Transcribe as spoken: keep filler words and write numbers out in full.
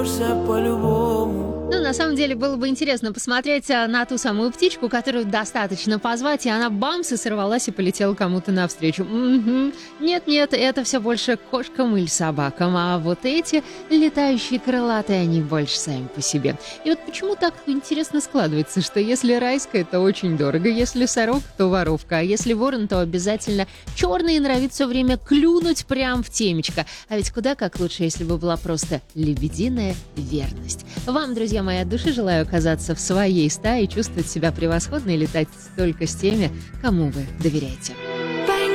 по-любому. Ну, на самом деле, было бы интересно посмотреть а, на ту самую птичку, которую достаточно позвать, и она бамс и сорвалась и полетела кому-то навстречу. Мгм. Нет-нет, это все больше кошкам или собакам, а вот эти летающие крылатые, они больше сами по себе. И вот почему так интересно складывается, что если райская, то очень дорого, если сорок, то воровка, а если ворон, то обязательно черный и норовит все время клюнуть прям в темечко. А ведь куда как лучше, если бы была просто лебединая верность. Вам, друзья мои, от души желаю оказаться в своей стае, чувствовать себя превосходно и летать только с теми, кому вы доверяете.